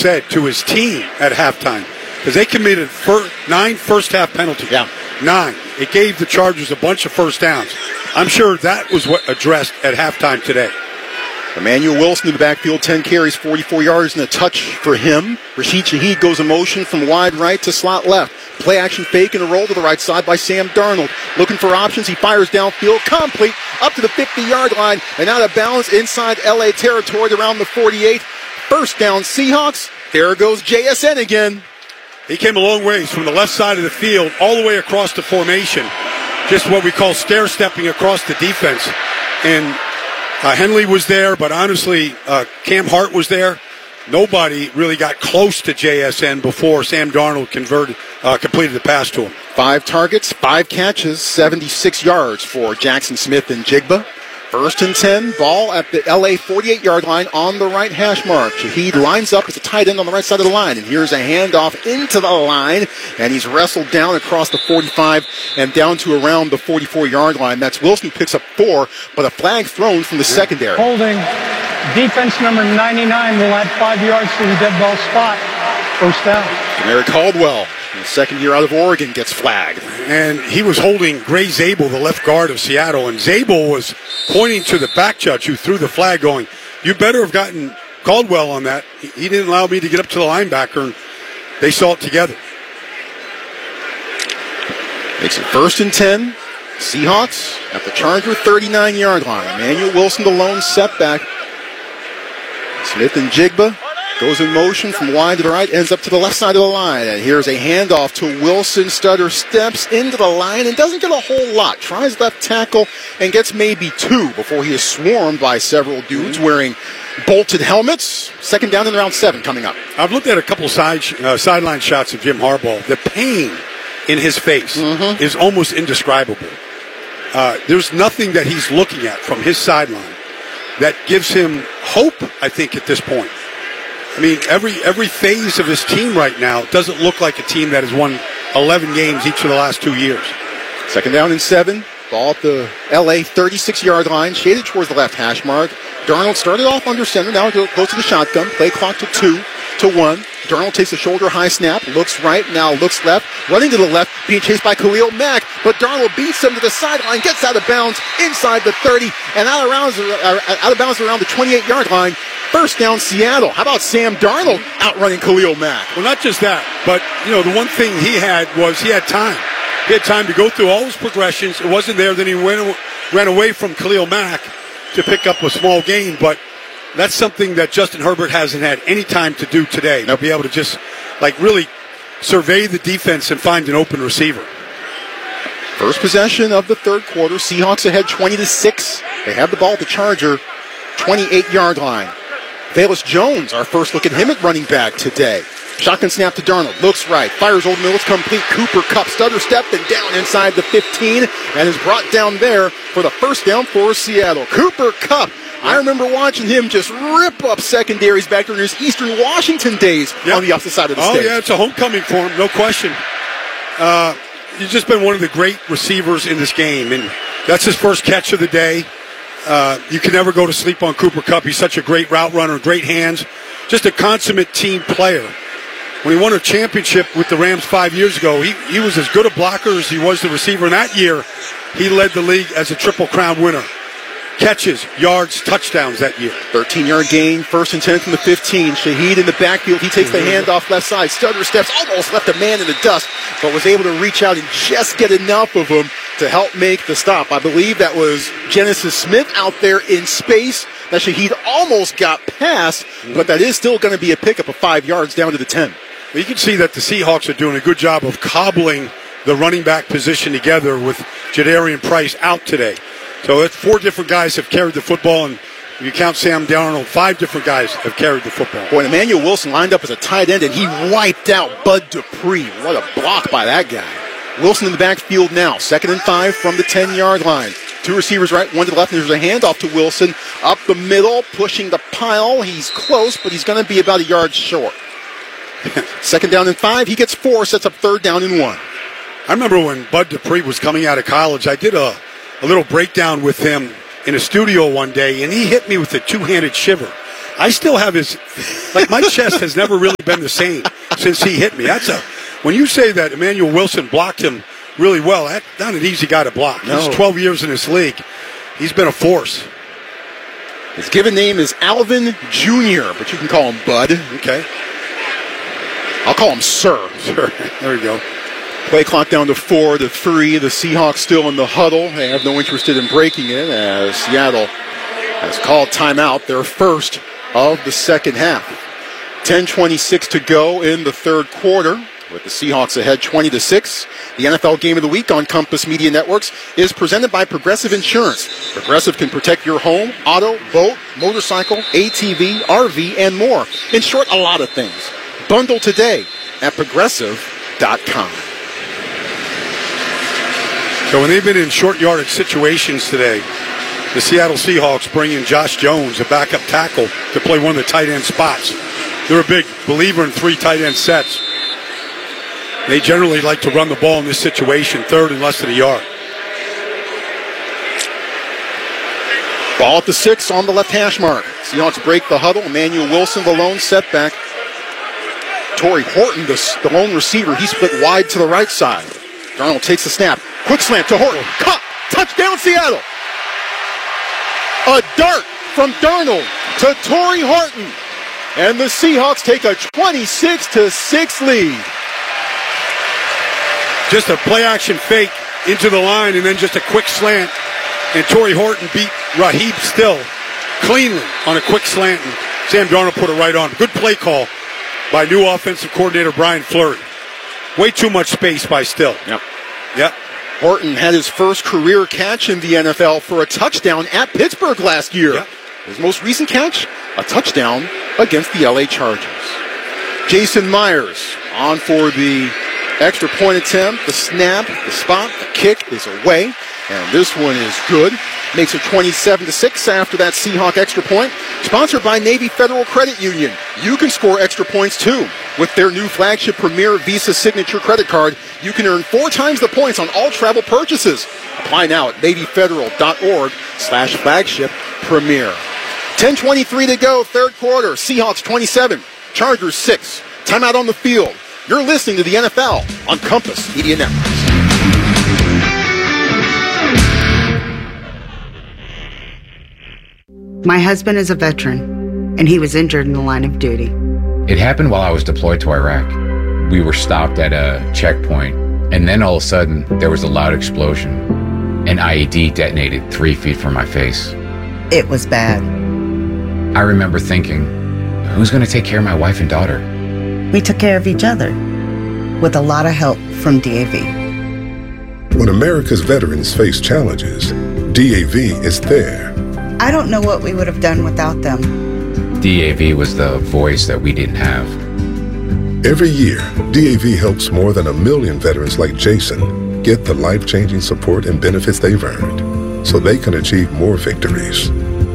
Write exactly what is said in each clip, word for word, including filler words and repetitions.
said to his team at halftime, because they committed fir- nine first-half penalties. Yeah. Nine. It gave the Chargers a bunch of first downs. I'm sure that was what addressed at halftime today. Emmanuel Wilson in the backfield, ten carries, forty-four yards, and a touch for him. Rashid Shaheed goes in motion from wide right to slot left. Play action fake and a roll to the right side by Sam Darnold. Looking for options, he fires downfield, complete, up to the fifty-yard line, and out of bounds inside L A territory around the forty-eight. First down, Seahawks. There goes J S N again. He came a long ways from the left side of the field all the way across the formation. Just what we call stair-stepping across the defense. And uh, Henley was there, but honestly, uh, Cam Hart was there. Nobody really got close to J S N before Sam Darnold converted, uh, completed the pass to him. Five targets, five catches, seventy-six yards for Jackson Smith and Jigba. First and ten, ball at the L A forty-eight-yard line on the right hash mark. Shaheed lines up as a tight end on the right side of the line, and here's a handoff into the line, and he's wrestled down across the forty-five and down to around the forty-four-yard line. That's Wilson who picks up four, but a flag thrown from the yeah. secondary. Holding. Defense number ninety-nine will add five yards to the dead ball spot. First down. Eric Caldwell, the second year out of Oregon, gets flagged. And he was holding Gray Zabel, the left guard of Seattle, and Zabel was pointing to the back judge who threw the flag going, you better have gotten Caldwell on that. He didn't allow me to get up to the linebacker, and they saw it together. Makes it first and ten. Seahawks at the Charger thirty-nine-yard line. Emmanuel Wilson, the lone setback. Smith and Jigba goes in motion from wide to the right, ends up to the left side of the line. And here's a handoff to Wilson. Stutter steps into the line and doesn't get a whole lot. Tries left tackle and gets maybe two before he is swarmed by several dudes wearing bolted helmets. Second down and around seven coming up. I've looked at a couple side uh, sideline shots of Jim Harbaugh. The pain in his face mm-hmm. is almost indescribable. Uh, there's nothing that he's looking at from his sideline that gives him hope, I think, at this point. I mean, every every phase of his team right now doesn't look like a team that has won eleven games each of the last two years. Second down and seven. Ball at the L A thirty-six-yard line, shaded towards the left hash mark. Darnold started off under center, now goes to the shotgun. Play clock to two, to one. Darnold takes a shoulder-high snap, looks right, now looks left, running to the left, being chased by Khalil Mack, but Darnold beats him to the sideline, gets out of bounds inside the thirty, and out of bounds, uh, out of bounds around the twenty-eight-yard line. First down, Seattle. How about Sam Darnold outrunning Khalil Mack? Well, not just that, but, you know, the one thing he had was he had time. He had time to go through all his progressions. It wasn't there. Then he went, ran away from Khalil Mack to pick up a small gain, but that's something that Justin Herbert hasn't had any time to do today. Nope. To be able to just, like, really survey the defense and find an open receiver. First possession of the third quarter. Seahawks ahead twenty to six. They have the ball at the Charger twenty-eight-yard line. Velus Jones, our first look at him at running back today. Shotgun snap to Darnold. Looks right. Fires Old Mill. It's complete. Cooper Kupp stutter step and down inside the fifteen and is brought down there for the first down for Seattle. Cooper Kupp. I remember watching him just rip up secondaries back during his Eastern Washington days yep. on the opposite side of the oh, stage. Oh, yeah, it's a homecoming for him, no question. Uh, he's just been one of the great receivers in this game, and that's his first catch of the day. Uh, you can never go to sleep on Cooper Kupp. He's such a great route runner, great hands, just a consummate team player. When he won a championship with the Rams five years ago, he, he was as good a blocker as he was the receiver. And that year, he led the league as a Triple Crown winner. Catches, yards, touchdowns that year. thirteen-yard gain, first and ten from the fifteen. Shaheed in the backfield. He takes the handoff left side. Stutter steps, almost left a man in the dust, but was able to reach out and just get enough of him to help make the stop. I believe that was Genesis Smith out there in space that Shaheed almost got past, but that is still going to be a pickup of five yards down to the ten. Well, you can see that the Seahawks are doing a good job of cobbling the running back position together with Jadarian Price out today. So it's four different guys have carried the football, and if you count Sam Darnold, five different guys have carried the football. Boy, Emmanuel Wilson lined up as a tight end, and he wiped out Bud Dupree. What a block by that guy. Wilson in the backfield now, second and five from the ten-yard line. Two receivers right, one to the left, and there's a handoff to Wilson. Up the middle, pushing the pile. He's close, but he's going to be about a yard short. Second down and five. He gets four, sets up third down and one. I remember when Bud Dupree was coming out of college, I did a, a little breakdown with him in a studio one day, and he hit me with a two-handed shiver I still have his, like my chest has never really been the same since he hit me. That's a, when you say that Emmanuel Wilson blocked him really well, that's not an easy guy to block. No. He's twelve years in this league. He's been a force. His given name is Alvin Junior, but you can call him Bud. Okay. I'll call him Sir. Sure. There we go. Play clock down to four to three. The Seahawks still in the huddle. They have no interest in breaking it as Seattle has called timeout, their first of the second half. ten twenty-six to go in the third quarter, with the Seahawks ahead twenty to six. The N F L Game of the Week on Compass Media Networks is presented by Progressive Insurance. Progressive can protect your home, auto, boat, motorcycle, A T V, R V, and more. In short, a lot of things. Bundle today at progressive dot com. So when they've been in short yardage situations today, the Seattle Seahawks bring in Josh Jones, a backup tackle, to play one of the tight end spots. They're a big believer in three tight end sets. They generally like to run the ball in this situation, third and less than a yard. Ball at the six on the left hash mark. Seahawks break the huddle. Emmanuel Wilson, the lone setback. Torrey Horton, the, the lone receiver, he split wide to the right side. Darnold takes the snap. Quick slant to Horton. Caught. Touchdown, Seattle. A dart from Darnold to Torrey Horton. And the Seahawks take a twenty-six to six lead. Just a play-action fake into the line and then just a quick slant. And Torrey Horton beat Raheem Still cleanly on a quick slant. And Sam Darnold put it right on. Good play call by new offensive coordinator Brian Fleury. Way too much space by Still. Yep. Yep. Horton had his first career catch in the N F L for a touchdown at Pittsburgh last year. Yep. His most recent catch, a touchdown against the L A Chargers. Jason Myers on for the extra point attempt. The snap, the spot, the kick is away. And this one is good. Makes it twenty-seven to six after that Seahawk extra point. Sponsored by Navy Federal Credit Union. You can score extra points too. With their new flagship Premier Visa Signature credit card, you can earn four times the points on all travel purchases. Apply now at NavyFederal.org slash flagship Premier. ten twenty-three to go, third quarter. Seahawks twenty-seven, Chargers six. Timeout on the field. You're listening to the N F L on Compass Media Networks. My husband is a veteran, and he was injured in the line of duty. It happened while I was deployed to Iraq. We were stopped at a checkpoint, and then all of a sudden, there was a loud explosion. An I E D detonated three feet from my face. It was bad. I remember thinking, who's going to take care of my wife and daughter? We took care of each other, with a lot of help from D A V. When America's veterans face challenges, D A V is there. I don't know what we would have done without them. D A V was the voice that we didn't have. Every year, D A V helps more than a million veterans like Jason get the life-changing support and benefits they've earned so they can achieve more victories.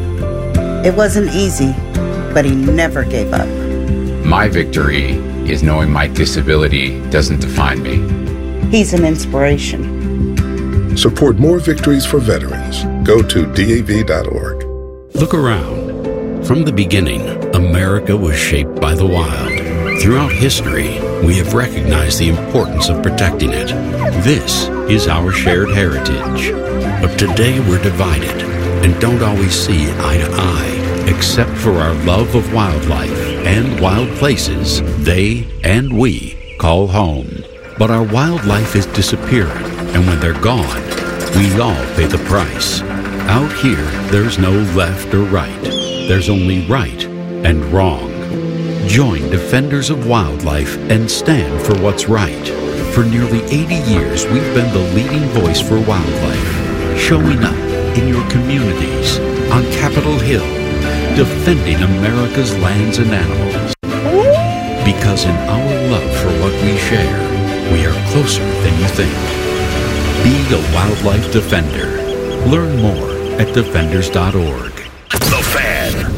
It wasn't easy, but he never gave up. My victory is knowing my disability doesn't define me. He's an inspiration. Support more victories for veterans. Go to D A V dot org. Look around. From the beginning, America was shaped by the wild. Throughout history, we have recognized the importance of protecting it. This is our shared heritage. But today we're divided and don't always see eye to eye, except for our love of wildlife and wild places they and we call home. But our wildlife is disappearing, and when they're gone, we all pay the price. Out here, there's no left or right. There's only right and wrong. Join Defenders of Wildlife and stand for what's right. For nearly eighty years, we've been the leading voice for wildlife, showing up in your communities, on Capitol Hill, defending America's lands and animals. Because in our love for what we share, we are closer than you think. Be a wildlife defender. Learn more at defenders dot org. The Fan.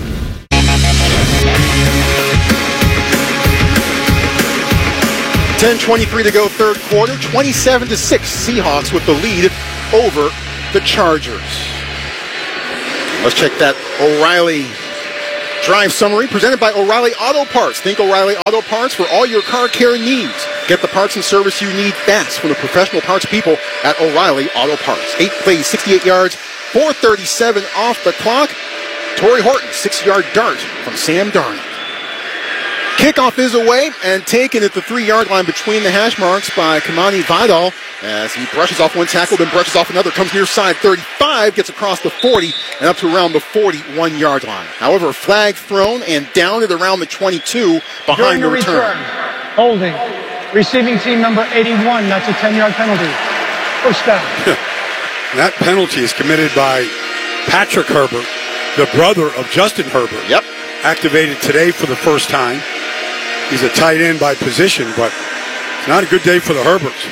ten twenty-three to go, third quarter. twenty-seven to six. Seahawks with the lead over the Chargers. Let's check that O'Reilly Drive summary presented by O'Reilly Auto Parts. Think O'Reilly Auto Parts for all your car care needs. Get the parts and service you need fast from the professional parts people at O'Reilly Auto Parts. Eight plays, sixty-eight yards, four thirty-seven off the clock. Torrey Horton, six-yard dart from Sam Darnold. Kickoff is away and taken at the three-yard line between the hash marks by Kamani Vidal as he brushes off one tackle, then brushes off another, comes near side thirty-five, gets across the forty, and up to around the forty-one-yard line. However, flag thrown and down at around the twenty-two behind the, the return. return. Holding. Receiving team number eighty-one. That's a ten-yard penalty. First down. That penalty is committed by Patrick Herbert, the brother of Justin Herbert. Yep. Activated today for the first time. He's a tight end by position, but it's not a good day for the Herberts.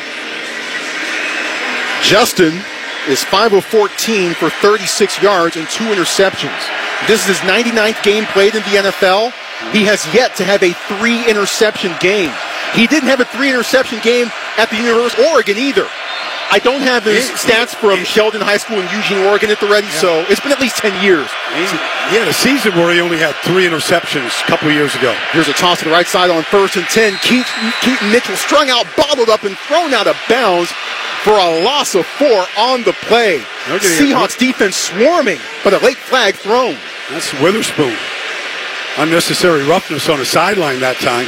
Justin is five of fourteen for thirty-six yards and two interceptions. This is his ninety-ninth game played in the N F L. He has yet to have a three-interception game. He didn't have a three-interception game at the University of Oregon either. I don't have his he, stats from he, Sheldon High School in Eugene, Oregon at the ready, yeah. So it's been at least ten years. He, he had a season where he only had three interceptions a couple of years ago. Here's a toss to the right side on first and ten. Keaton, Keaton Mitchell strung out, bottled up, and thrown out of bounds for a loss of four on the play. Seahawks defense swarming, but a late flag thrown. That's Witherspoon. Unnecessary roughness on the sideline that time.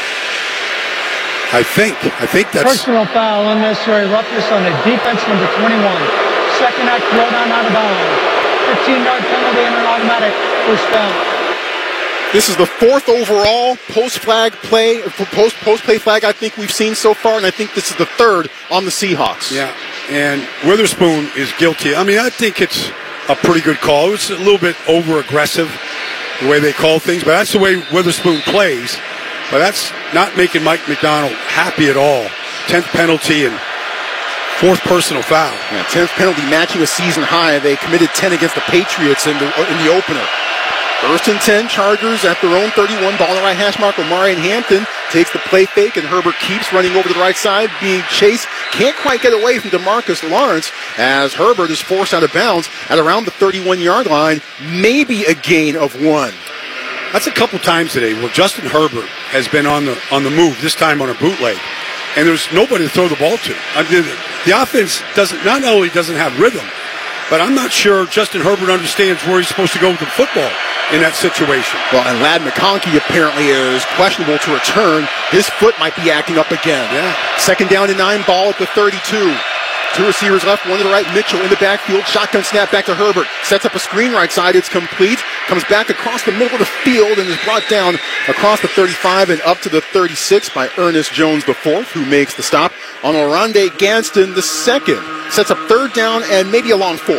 I think. I think that's... Personal foul, unnecessary roughness on a defense number twenty-one. Second act, throw down out of bounds. fifteen-yard penalty and an automatic first down. This is the fourth overall post-flag play, post, post-play flag I think we've seen so far, and I think this is the third on the Seahawks. Yeah, and Witherspoon is guilty. I mean, I think it's a pretty good call. It's a little bit over-aggressive, the way they call things, but that's the way Witherspoon plays. But that's not making Mike Macdonald happy at all. Tenth penalty and fourth personal foul. Yeah, tenth penalty matching a season high. They committed ten against the Patriots in the, in the opener. First and ten, Chargers at their own thirty-one. Ball on the right hash mark. Omarion Hampton takes the play fake, and Herbert keeps running over to the right side, being chased. Can't quite get away from DeMarcus Lawrence as Herbert is forced out of bounds at around the thirty-one-yard line. Maybe a gain of one. That's a couple times today where Justin Herbert has been on the on the move, this time on a bootleg, and there's nobody to throw the ball to. I mean, the offense doesn't not only doesn't have rhythm, but I'm not sure Justin Herbert understands where he's supposed to go with the football in that situation. Well, and Ladd McConkey apparently is questionable to return. His foot might be acting up again. Yeah. Second down and nine, ball at the thirty-two. Two receivers left, one to the right. Mitchell in the backfield. Shotgun snap back to Herbert. Sets up a screen right side. It's complete. Comes back across the middle of the field and is brought down across the thirty-five and up to the thirty-six by Ernest Jones the fourth, who makes the stop on Oronde Gadsden the second. Sets up third down and maybe a long four.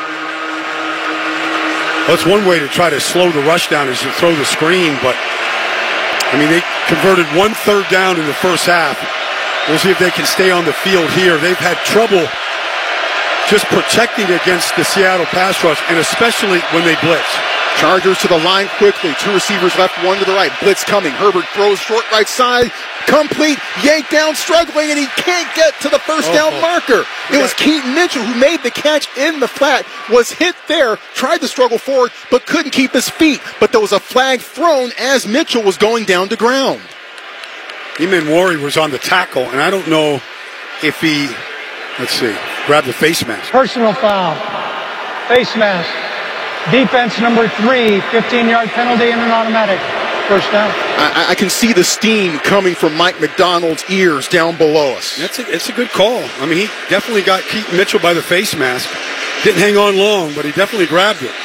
Well, that's one way to try to slow the rush down is to throw the screen, but I mean, they converted one third down in the first half. We'll see if they can stay on the field here. They've had trouble just protecting against the Seattle pass rush, and especially when they blitz. Chargers to the line quickly. Two receivers left, one to the right. Blitz coming. Herbert throws short right side. Complete. Yanked down, struggling, and he can't get to the first down oh, marker. It was Keaton Mitchell who made the catch in the flat, was hit there, tried to struggle forward, but couldn't keep his feet. But there was a flag thrown as Mitchell was going down to ground. Eamon Wari was on the tackle, and I don't know if he, let's see, grabbed the face mask. Personal foul. Face mask. Defense number three, fifteen-yard penalty and an automatic. First down. I, I can see the steam coming from Mike McDonald's ears down below us. That's a, it's a good call. I mean, he definitely got Keaton Mitchell by the face mask. Didn't hang on long, but he definitely grabbed it.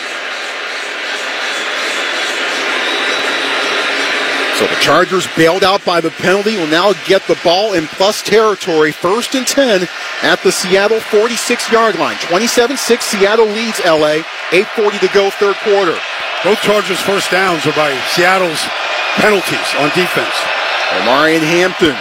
So the Chargers, bailed out by the penalty, will now get the ball in plus territory. First and ten at the Seattle forty-six-yard line. twenty-seven six, Seattle leads L A. eight forty to go, third quarter. Both Chargers' first downs are by Seattle's penalties on defense. Omarion Hampton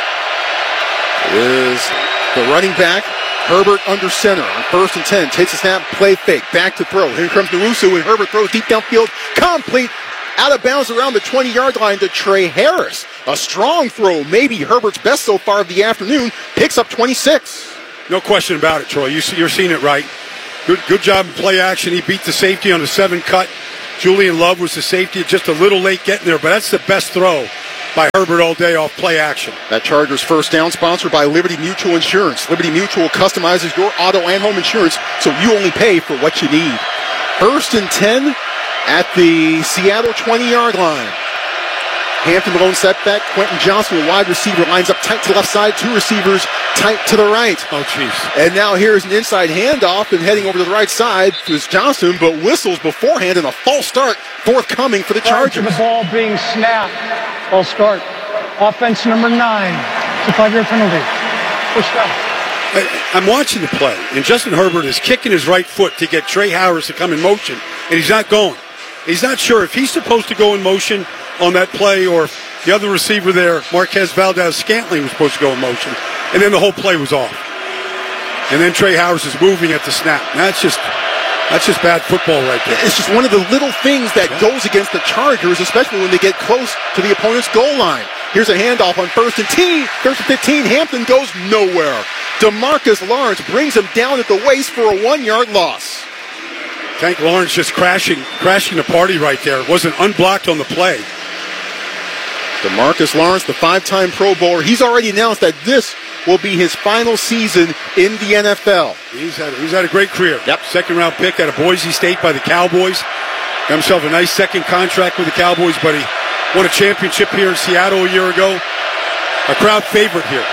is the running back. Herbert under center on first and ten. Takes a snap, play fake, back to throw. Here comes Nwosu, and Herbert throws deep downfield. Complete. Out of bounds around the twenty-yard line to Trey Harris. A strong throw, maybe Herbert's best so far of the afternoon. Picks up twenty-six. No question about it, Troy. You see, you're seeing it right. Good, good job in play action. He beat the safety on the seven cut. Julian Love was the safety, just a little late getting there, but that's the best throw by Herbert all day off play action. That Chargers first down sponsored by Liberty Mutual Insurance. Liberty Mutual customizes your auto and home insurance so you only pay for what you need. First and ten at the Seattle twenty-yard line. Hampton lone setback. Quentin Johnson, a wide receiver, lines up tight to the left side. Two receivers tight to the right. Oh, jeez. And now here's an inside handoff and heading over to the right side is Johnson, but whistles beforehand and a false start forthcoming for the Chargers. The ball being snapped. False start. Offense number nine. It's a five-yard penalty. First down. I, I'm watching the play, and Justin Herbert is kicking his right foot to get Trey Harris to come in motion, and he's not going. He's not sure if he's supposed to go in motion on that play or if the other receiver there, Marquez Valdez-Scantling, was supposed to go in motion. And then the whole play was off. And then Trey Harris is moving at the snap. Now, that's just that's just bad football right there. It's just one of the little things that yeah. goes against the Chargers, especially when they get close to the opponent's goal line. Here's a handoff on first and ten. First and fifteen. Hampton goes nowhere. DeMarcus Lawrence brings him down at the waist for a one-yard loss. Tank Lawrence just crashing, crashing the party right there. It wasn't unblocked on the play. DeMarcus Lawrence, the five-time Pro Bowler, he's already announced that this will be his final season in the N F L. He's had, he's had a great career. Yep. Second-round pick out of Boise State by the Cowboys. Got himself a nice second contract with the Cowboys, but he won a championship here in Seattle a year ago. A crowd favorite here.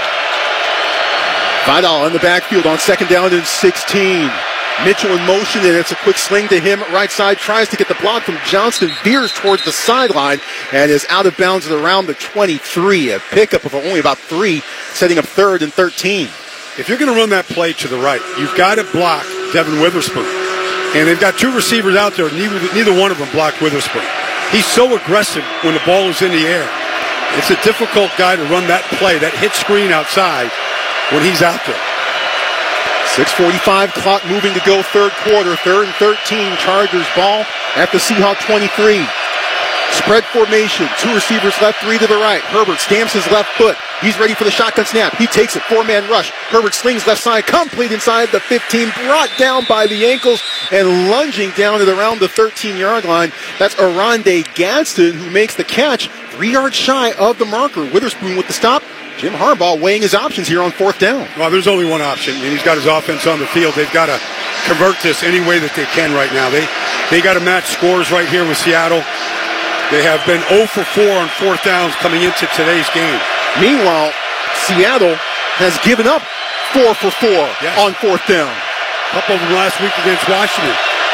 Vidal in the backfield on second down and sixteen. Mitchell in motion, and it's a quick sling to him. Right side tries to get the block from Johnston, veers towards the sideline, and is out of bounds at around the twenty-three. A pickup of only about three, setting up third and thirteen. If you're going to run that play to the right, you've got to block Devin Witherspoon. And they've got two receivers out there. Neither, neither one of them blocked Witherspoon. He's so aggressive when the ball is in the air. It's a difficult guy to run that play, that hit screen outside when he's out there. six forty-five clock moving to go third quarter. Third and thirteen. Chargers ball at the Seahawk twenty-three. Spread formation. Two receivers left, three to the right. Herbert stamps his left foot. He's ready for the shotgun snap. He takes it. Four-man rush. Herbert slings left side. Complete inside the fifteen. Brought down by the ankles and lunging down at around the thirteen-yard line. That's Oronde Gadsden who makes the catch. Three yards shy of the marker. Witherspoon with the stop. Jim Harbaugh weighing his options here on fourth down. Well, there's only one option, and he's got his offense on the field. They've got to convert this any way that they can right now. They they got to match scores right here with Seattle. They have been zero for four on fourth downs coming into today's game. Meanwhile, Seattle has given up four for four yes. on fourth down. A couple of them last week against Washington.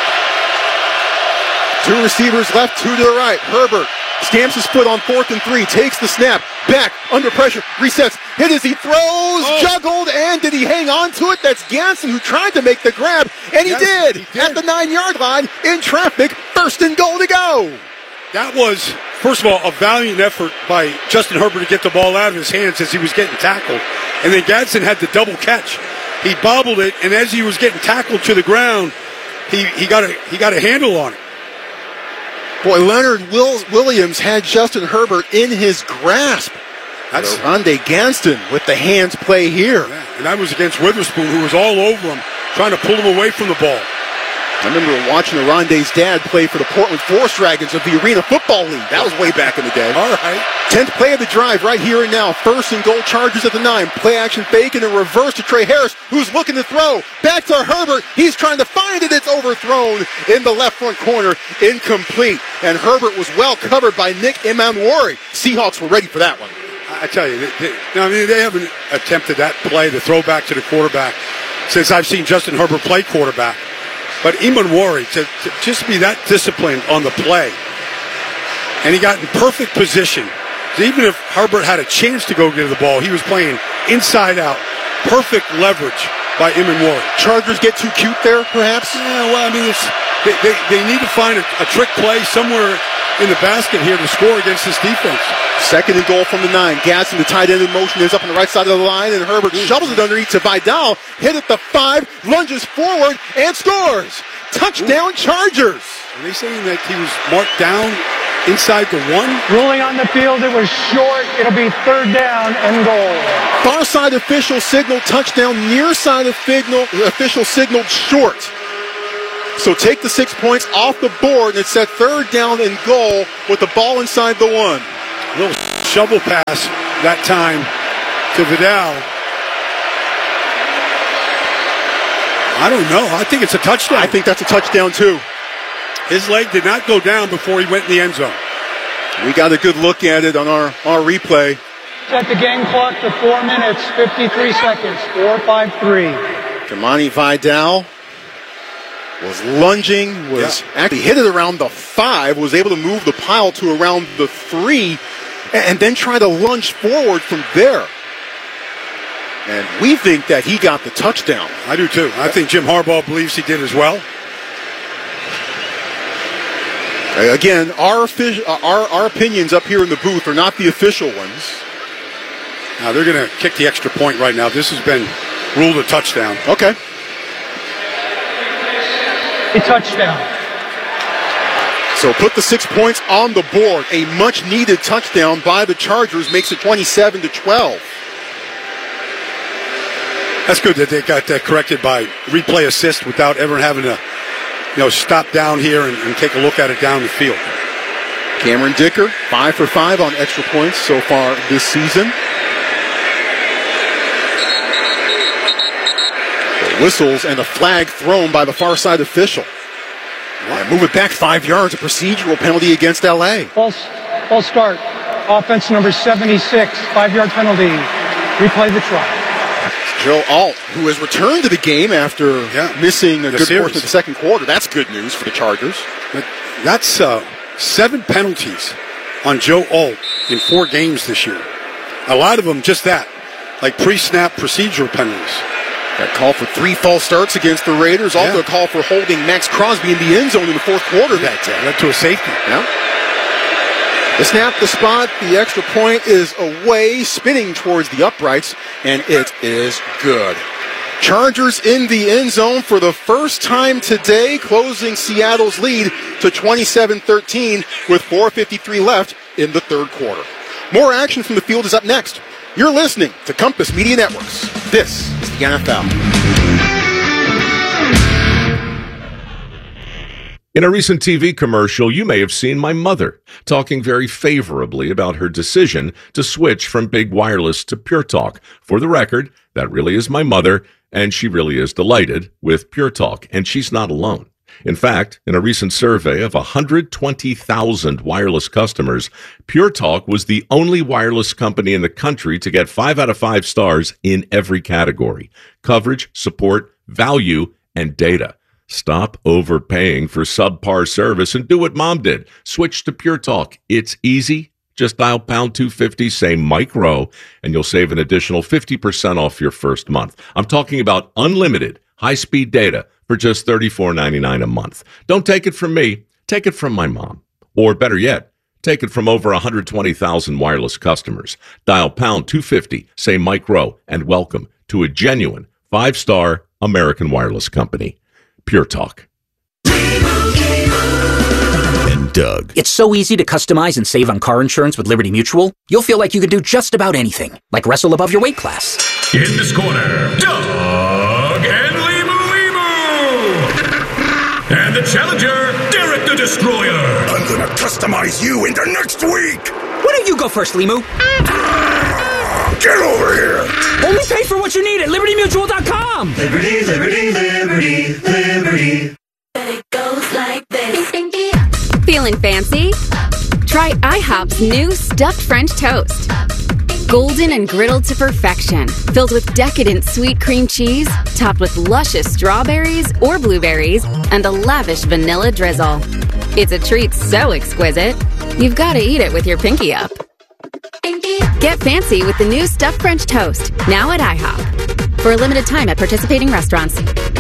Two receivers left, two to the right. Herbert stamps his foot on fourth and three, takes the snap, back, under pressure, resets, hit as he throws, oh. juggled, and did he hang on to it? That's Ganson who tried to make the grab, and he, yes, did, he did at the nine-yard line in traffic, first and goal to go. That was, first of all, a valiant effort by Justin Herbert to get the ball out of his hands as he was getting tackled. And then Gadsden had the double catch. He bobbled it, and as he was getting tackled to the ground, he, he got a he got a handle on it. Boy, Leonard Williams had Justin Herbert in his grasp. That's Oronde Gadsden with the hands play here. Yeah, and that was against Witherspoon, who was all over him, trying to pull him away from the ball. I remember watching Oronde's dad play for the Portland Forest Dragons of the Arena Football League. That was way back in the day. All right. Tenth play of the drive right here and now. First and goal, Chargers at the nine. Play action fake and a reverse to Trey Harris, who's looking to throw. Back to Herbert. He's trying to find it. It's overthrown in the left front corner. Incomplete. And Herbert was well covered by Nick Emmanwori. Seahawks were ready for that one. I tell you, they, they, I mean, they haven't attempted that play, the throwback to the quarterback, since I've seen Justin Herbert play quarterback. But Emmanwori, to, to just be that disciplined on the play, and he got in perfect position. Even if Herbert had a chance to go get the ball, he was playing inside out. Perfect leverage by Emmanwori. Chargers get too cute there, perhaps? Yeah, well, I mean, it's, they, they, they need to find a, a trick play somewhere in the basket here to score against this defense. Second and goal from the nine. Gadsden, the tight end in motion, is up on the right side of the line, and Herbert shovels it underneath to Vidal. Hit at the five, lunges forward, and scores. Touchdown, Chargers. Are they saying that he was marked down inside the one? Ruling on the field, it was short. It'll be third down and goal. Far side official signaled touchdown. Near side of signal, official signaled short. So take the six points off the board, and it's at third down and goal with the ball inside the one. A little shovel pass that time to Vidal. I don't know. I think it's a touchdown. I think that's a touchdown, too. His leg did not go down before he went in the end zone. We got a good look at it on our, our replay. Set the game clock to four minutes, fifty-three seconds, four five three. Kamani Vidal was lunging, was yeah. actually hit it around the five, was able to move the pile to around the three, and then try to lunge forward from there. And we think that he got the touchdown. I do too. I think Jim Harbaugh believes he did as well. Again, our, our, our opinions up here in the booth are not the official ones. Now they're going to kick the extra point right now. This has been ruled a touchdown. Okay. A touchdown. So put the six points on the board. A much-needed touchdown by the Chargers makes it twenty-seven to twelve. That's good that they got that corrected by replay assist without ever having to, you know, stop down here and, and take a look at it down the field. Cameron Dicker, five for five on extra points so far this season. The whistles and a flag thrown by the far side official. And move it back five yards, a procedural penalty against L A. False, false start. Offense number seventy-six, five-yard penalty. Replay the try. Joe Alt, who has returned to the game after yeah. missing a the good series. portion of the second quarter. That's good news for the Chargers. But that's uh, seven penalties on Joe Alt in four games this year. A lot of them just that, like pre-snap procedural penalties. That call for three false starts against the Raiders. Also yeah. a call for holding Max Crosby in the end zone in the fourth quarter yeah. that day. Led to a safety. Yeah. The snap, the spot, the extra point is away, spinning towards the uprights, and it is good. Chargers in the end zone for the first time today, closing Seattle's lead to twenty-seven thirteen with four fifty-three left in the third quarter. More action from the field is up next. You're listening to Compass Media Networks. This is the N F L. In a recent T V commercial, you may have seen my mother talking very favorably about her decision to switch from big wireless to Pure Talk. For the record, that really is my mother, and she really is delighted with Pure Talk, and she's not alone. In fact, in a recent survey of one hundred twenty thousand wireless customers, Pure Talk was the only wireless company in the country to get five out of five stars in every category: coverage, support, value, and data. Stop overpaying for subpar service and do what Mom did. Switch to Pure Talk. It's easy. Just dial pound two fifty, say Mike Rowe, and you'll save an additional fifty percent off your first month. I'm talking about unlimited high-speed data for just thirty-four ninety-nine a month. Don't take it from me. Take it from my mom. Or better yet, take it from over one hundred twenty thousand wireless customers. Dial pound two fifty, say Mike Rowe, and welcome to a genuine five-star American wireless company. Pure Talk. And Doug. It's so easy to customize and save on car insurance with Liberty Mutual. You'll feel like you could do just about anything, like wrestle above your weight class. In this corner, Doug and Limu Limu. And the challenger, Derek the Destroyer. I'm gonna customize you into next week. Why don't you go first, Limu? Get over here! Only pay for what you need at liberty mutual dot com! Liberty, liberty, liberty, liberty. It goes like this. Feeling fancy? Try IHOP's new stuffed French toast. Golden and griddled to perfection, filled with decadent sweet cream cheese, topped with luscious strawberries or blueberries, and a lavish vanilla drizzle. It's a treat so exquisite, you've got to eat it with your pinky up. Get fancy with the new stuffed French toast, now at IHOP. For a limited time at participating restaurants.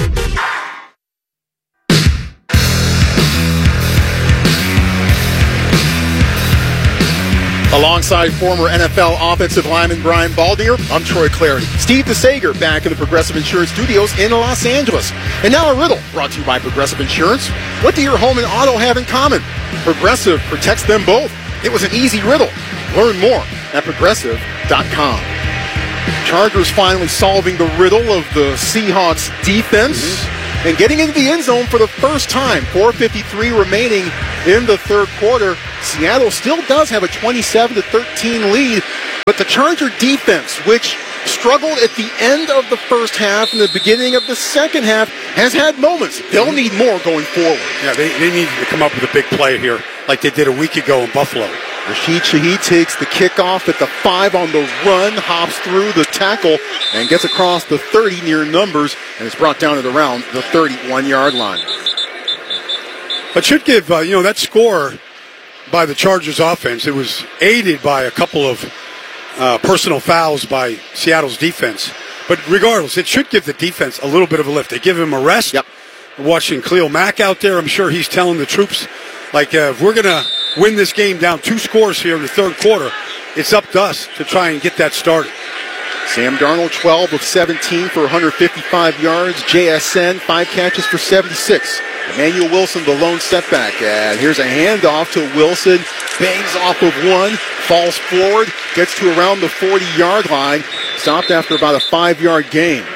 Alongside former N F L offensive lineman Brian Baldinger, I'm Troy Clarity. Steve DeSager back in the Progressive Insurance Studios in Los Angeles. And now a riddle brought to you by Progressive Insurance. What do your home and auto have in common? Progressive protects them both. It was an easy riddle. Learn more at progressive dot com. Chargers finally solving the riddle of the Seahawks defense. Mm-hmm. and getting into the end zone for the first time. four fifty-three remaining in the third quarter. Seattle still does have a twenty-seven to thirteen lead, but the Charger defense, which struggled at the end of the first half and the beginning of the second half, has had moments. They'll need more going forward. Yeah, they, they need to come up with a big play here, like they did a week ago in Buffalo. Rashid Shaheed takes the kickoff at the five on the run, hops through the tackle, and gets across the thirty near numbers, and is brought down at around the thirty-one-yard line. But should give, uh, you know, that score by the Chargers offense, it was aided by a couple of uh, personal fouls by Seattle's defense. But regardless, it should give the defense a little bit of a lift. They give him a rest. Yep. Watching Khalil Mack out there, I'm sure he's telling the troops, like, uh, if we're going to win this game down two scores here in the third quarter, it's up to us to try and get that started. Sam Darnold, twelve of seventeen for one hundred fifty-five yards. J S N, five catches for seventy-six. Emmanuel Wilson, the lone setback. And here's a handoff to Wilson. Bangs off of one, falls forward, gets to around the forty-yard line. Stopped after about a five-yard gain.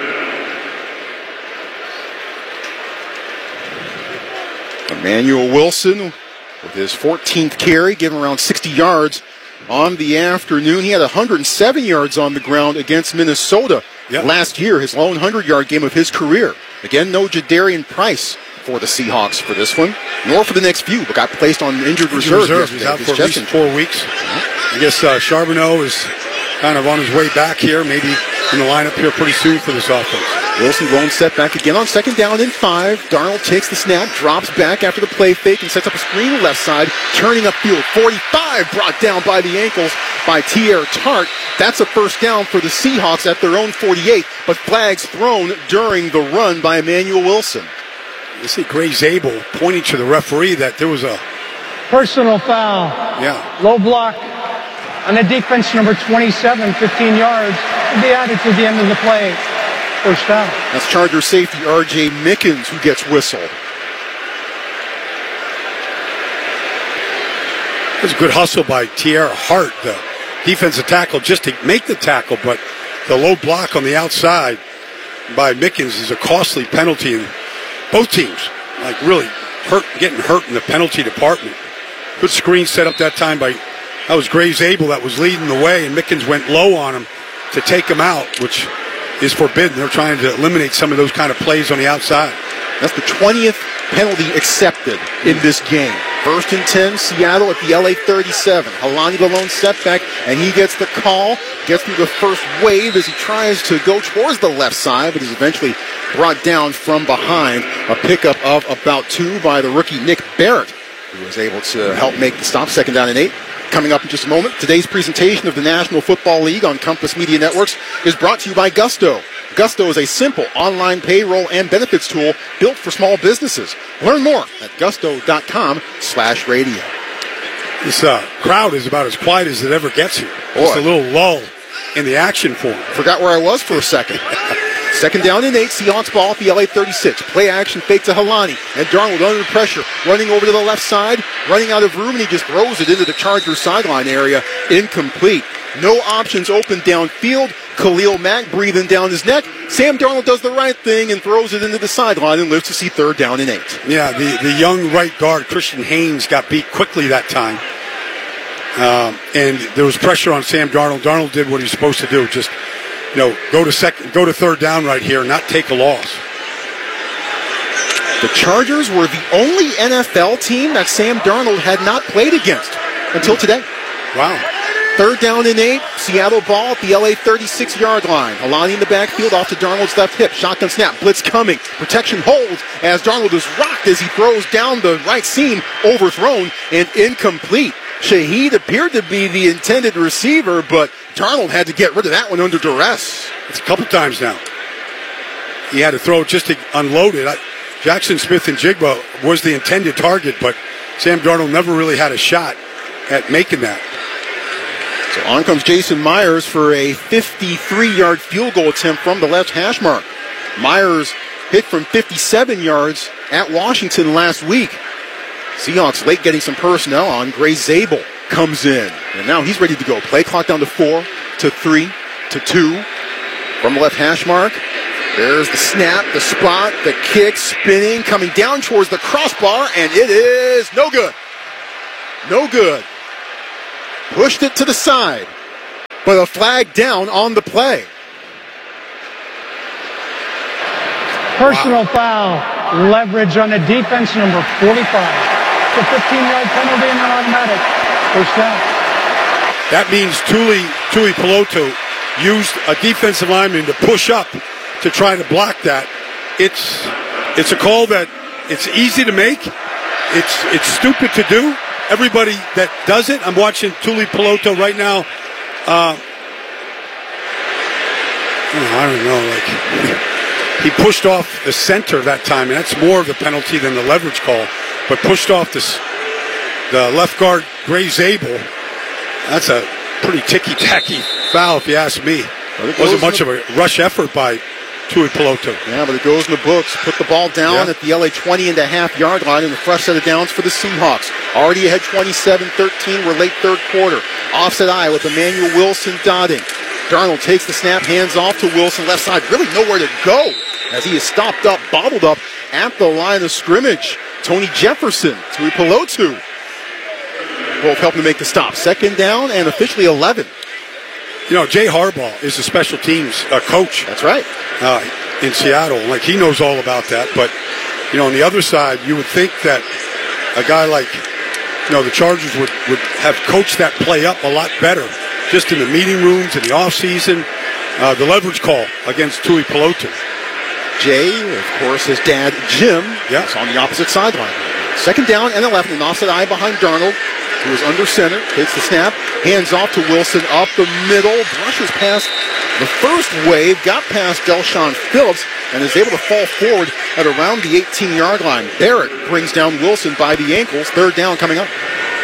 Emmanuel Wilson with his fourteenth carry, giving around sixty yards on the afternoon. He had one hundred seven yards on the ground against Minnesota yep. last year, his lone hundred-yard game of his career. Again, no Jadarian Price for the Seahawks for this one, nor for the next few, but got placed on injured, injured reserve. reserve. He's out for at least four weeks. Mm-hmm. I guess uh, Charbonneau is kind of on his way back here, maybe in the lineup here pretty soon for this offense. Wilson lone setback again on second down and five. Darnold takes the snap, drops back after the play fake, and sets up a screen left side, turning upfield. forty-five brought down by the ankles by Tier Tart. That's a first down for the Seahawks at their own forty-eight, but flags thrown during the run by Emmanuel Wilson. You see Gray Zabel pointing to the referee that there was a personal foul. Yeah. Low block on the defense, number twenty-seven, fifteen yards. To be added to the end of the play. First down. That's Charger safety R J Mickens who gets whistled. It was a good hustle by Tierra Hart, the defensive tackle, just to make the tackle, but the low block on the outside by Mickens is a costly penalty, and both teams, like, really hurt, getting hurt in the penalty department. Good screen set up that time by, that was Gray Zabel that was leading the way, and Mickens went low on him to take him out, which is forbidden. They're trying to eliminate some of those kind of plays on the outside. That's the twentieth penalty accepted in this game. First and ten, Seattle at the L A thirty-seven. Halani the lone setback, and he gets the call, gets through the first wave as he tries to go towards the left side, but is eventually brought down from behind. A pickup of about two by the rookie Nick Barrett, who was able to help make the stop. Second down and eight. Coming up in just a moment, today's presentation of the National Football League on Compass Media Networks is brought to you by Gusto. Gusto is a simple online payroll and benefits tool built for small businesses. Learn more at gusto.com slash radio. This uh, crowd is about as quiet as it ever gets here. Boy. Just a little lull in the action for them. Forgot where I was for a second. Second down and eight, Seahawks ball at the L A thirty-six. Play action fake to Halani. And Darnold under pressure, running over to the left side, running out of room, and he just throws it into the Chargers sideline area. Incomplete. No options open downfield. Khalil Mack breathing down his neck. Sam Darnold does the right thing and throws it into the sideline and lives to see third down and eight. Yeah, the, the young right guard, Christian Haynes, got beat quickly that time. Um, and there was pressure on Sam Darnold. Darnold did what he was supposed to do. Just, you know, go to second, go to third down right here and not take a loss. The Chargers were the only N F L team that Sam Darnold had not played against until today. Wow. Third down and eight, Seattle ball at the L A thirty-six-yard line. Alani in the backfield off to Darnold's left hip. Shotgun snap, blitz coming. Protection holds as Darnold is rocked as he throws down the right seam, overthrown and incomplete. Shaheed appeared to be the intended receiver, but Darnold had to get rid of that one under duress. It's a couple times now. He had to throw it just to unload it. I, Jackson Smith and Jigba was the intended target, but Sam Darnold never really had a shot at making that. So on comes Jason Myers for a fifty-three-yard field goal attempt from the left hash mark. Myers hit from fifty-seven yards at Washington last week. Seahawks late getting some personnel on. Gray Zabel comes in, and now he's ready to go. Play clock down to four, to three, to two. From the left hash mark, There's the snap, the spot, the kick, spinning, coming down towards the crossbar, and it is no good. No good. Pushed it to the side, but a flag down on the play. Personal wow. foul, leverage on the defense, number forty-five. It's a fifteen-yard penalty and an automatic. First down. That means Tuli, Tuli Peloto used a defensive lineman to push up to try to block that. It's it's a call that it's easy to make. It's it's stupid to do. Everybody that does it, I'm watching Tuli Peloto right now. Uh, I don't know, like he pushed off the center that time, and that's more of the penalty than the leverage call. But pushed off this, the left guard, Gray Zabel. That's a pretty ticky-tacky foul, if you ask me. It wasn't much of a rush effort by Tuli Peloto. Yeah, but it goes in the books. Put the ball down yeah. at the L A twenty and a half yard line in the fresh set of downs for the Seahawks. Already ahead twenty-seven thirteen. We're late third quarter. Offset eye with Emmanuel Wilson dotting. Darnold takes the snap, hands off to Wilson, left side. Really nowhere to go as he is stopped up, bottled up at the line of scrimmage. Tony Jefferson, Tuli Peloto. Both helping to make the stop. Second down and officially eleven. You know, Jay Harbaugh is a special teams uh, coach. That's right. Uh, in Seattle. Like, he knows all about that. But, you know, on the other side, you would think that a guy like, you know, the Chargers would, would have coached that play up a lot better. Just in the meeting rooms, in the offseason. Uh, the leverage call against Tuli Peloto. Jay, of course, his dad, Jim, yeah. is on the opposite sideline. Second down and eleven, an offset eye behind Darnold, who is under center, takes the snap, hands off to Wilson up the middle, brushes past the first wave, got past Delshon Phillips, and is able to fall forward at around the eighteen-yard line. Barrett brings down Wilson by the ankles. Third down coming up.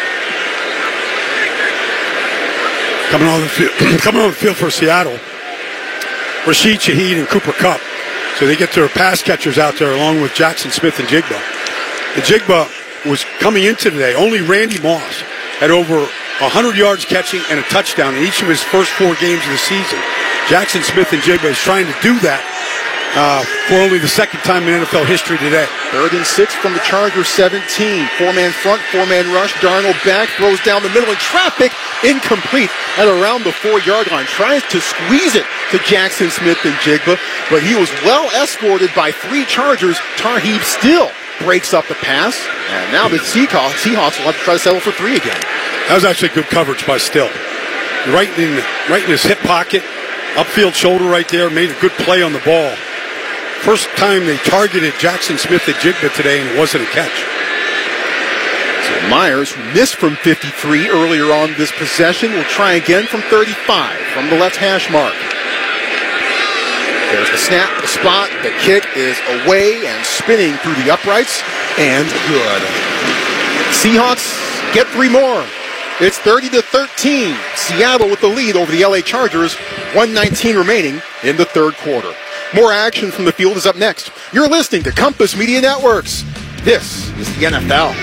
Coming on the field, coming on the field for Seattle, Rashid Shaheed and Cooper Kupp. So they get their pass catchers out there along with Jackson Smith and Jigba. And Jigba was coming into today. Only Randy Moss had over one hundred yards catching and a touchdown in each of his first four games of the season. Jackson Smith and Jigba is trying to do that uh, for only the second time in N F L history today. Third and six from the Chargers seventeen. Four-man front, four-man rush. Darnold back, throws down the middle in traffic. Incomplete at around the four-yard line. Tries to squeeze it to Jackson Smith and Jigba, but he was well escorted by three Chargers. Tarheeb still breaks up the pass, and now the Seahawks, Seahawks will have to try to settle for three again. That was actually good coverage by Still. Right in, right in his hip pocket, upfield shoulder right there, made a good play on the ball. First time they targeted Jackson Smith and Jigba today, and it wasn't a catch. So Myers, who missed from fifty-three earlier on this possession, will try again from thirty-five from the left hash mark. There's the snap, the spot, the kick is away and spinning through the uprights, and good. Seahawks get three more. It's thirty to thirteen. Seattle with the lead over the L A Chargers. one nineteen remaining in the third quarter. More action from the field is up next. You're listening to Compass Media Networks. This is the N F L.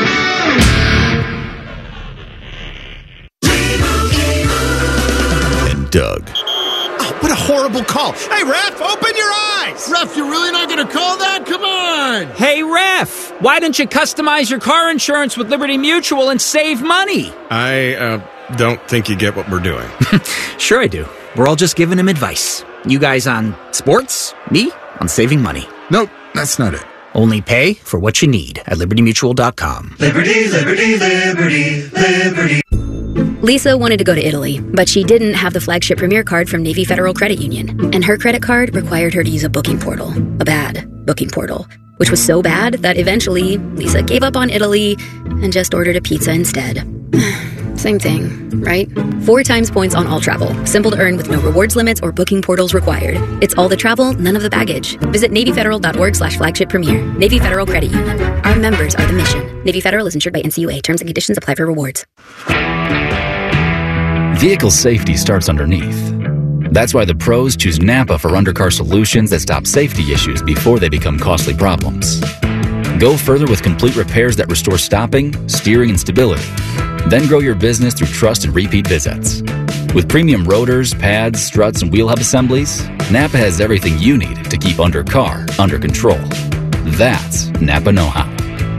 And Doug. Oh, what a horrible call. Hey, ref, open your eyes. Ref, you're really not going to call that? Come on. Hey, ref, why don't you customize your car insurance with Liberty Mutual and save money? I uh, don't think you get what we're doing. Sure I do. We're all just giving him advice. You guys on sports, me on saving money. Nope, that's not it. Only pay for what you need at liberty mutual dot com. Liberty, liberty, liberty, liberty. Lisa wanted to go to Italy, but she didn't have the flagship Premier card from Navy Federal Credit Union. And her credit card required her to use a booking portal. A bad booking portal. Which was so bad that eventually Lisa gave up on Italy and just ordered a pizza instead. Same thing, right? Four times points on all travel. Simple to earn with no rewards limits or booking portals required. It's all the travel, none of the baggage. Visit NavyFederal.org slash flagship premier. Navy Federal Credit Union. Our members are the mission. Navy Federal is insured by N C U A. Terms and conditions apply for rewards. Vehicle safety starts underneath. That's why the pros choose Napa for undercar solutions that stop safety issues before they become costly problems. Go further with complete repairs that restore stopping, steering, and stability. Then grow your business through trust and repeat visits. With premium rotors, pads, struts, and wheel hub assemblies, Napa has everything you need to keep undercar under control. That's Napa know-how.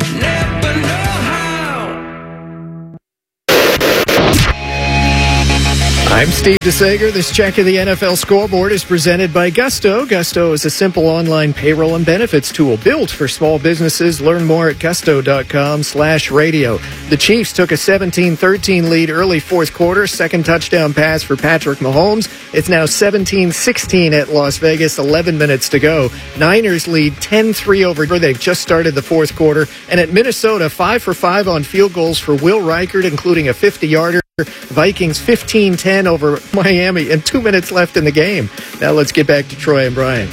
I'm Steve DeSager. This check of the N F L scoreboard is presented by Gusto. Gusto is a simple online payroll and benefits tool built for small businesses. Learn more at gusto.com slash radio. The Chiefs took a seventeen thirteen lead early fourth quarter. Second touchdown pass for Patrick Mahomes. It's now seventeen sixteen at Las Vegas. eleven minutes to go. Niners lead ten three over. They've just started the fourth quarter. And at Minnesota, five for five on field goals for Will Reichert, including a fifty-yarder. Vikings fifteen ten over Miami and two minutes left in the game. Now let's get back to Troy and Brian.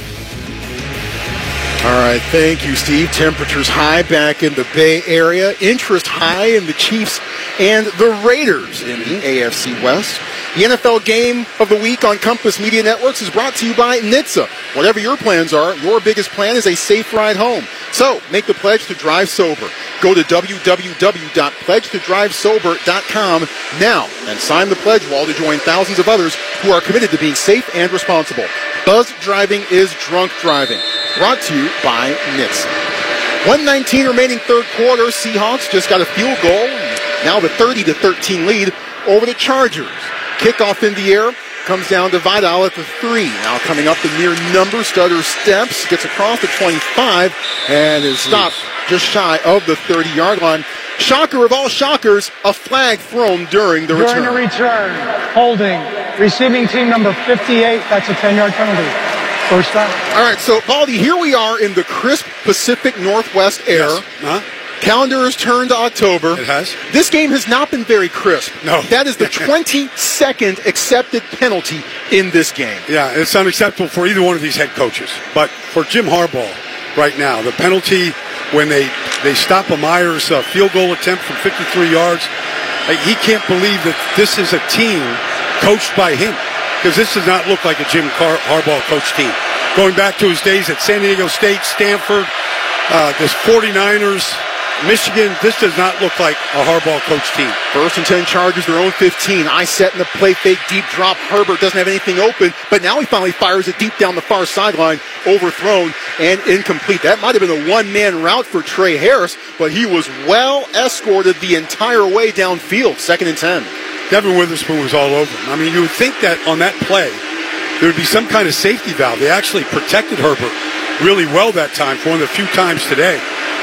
All right, thank you, Steve. Temperatures high back in the Bay Area. Interest high in the Chiefs and the Raiders in the A F C West. The N F L Game of the Week on Compass Media Networks is brought to you by N H T S A. Whatever your plans are, your biggest plan is a safe ride home. So, make the pledge to drive sober. Go to w w w dot pledge to drive sober dot com now and sign the pledge wall to join thousands of others who are committed to being safe and responsible. Buzz driving is drunk driving. Brought to you by N H T S A. one nineteen remaining third quarter. Seahawks just got a field goal. Now the thirty to thirteen lead over the Chargers. Kickoff in the air. Comes down to Vidal at the three. Now coming up the near number. Stutter steps. Gets across the twenty-five. And is stopped just shy of the thirty-yard line. Shocker of all shockers, a flag thrown during the during return. During the return. Holding. Receiving team number fifty-eight. That's a ten-yard penalty. First down. All right, so, Baldy, here we are in the crisp Pacific Northwest air. Yes. Huh? Calendar has turned to October. It has. This game has not been very crisp. No. That is the twenty-second accepted penalty in this game. Yeah, it's unacceptable for either one of these head coaches. But for Jim Harbaugh right now, the penalty when they, they stop a Myers uh, field goal attempt from fifty-three yards, like, he can't believe that this is a team coached by him. Because this does not look like a Jim Car- Harbaugh coach team. Going back to his days at San Diego State, Stanford, uh, this forty-niners, Michigan, this does not look like a Harbaugh coach team. First and ten Chargers, their own fifteen. I set in the play fake, deep drop. Herbert doesn't have anything open, but now he finally fires it deep down the far sideline, overthrown and incomplete. That might have been a one-man route for Trey Harris, but he was well escorted the entire way downfield. Second and ten. Devin Witherspoon was all over him. I mean, you would think that on that play, there would be some kind of safety valve. They actually protected Herbert really well that time for one of the few times today.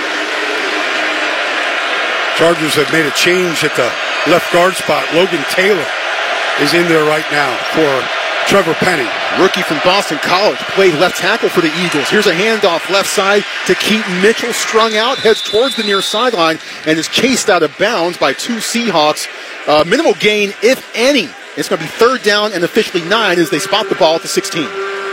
Chargers have made a change at the left guard spot. Logan Taylor is in there right now for Trevor Penny. Rookie from Boston College, played left tackle for the Eagles. Here's a handoff left side to Keaton Mitchell, strung out, heads towards the near sideline, and is chased out of bounds by two Seahawks. Uh, minimal gain, if any. It's going to be third down and officially nine as they spot the ball at the sixteen.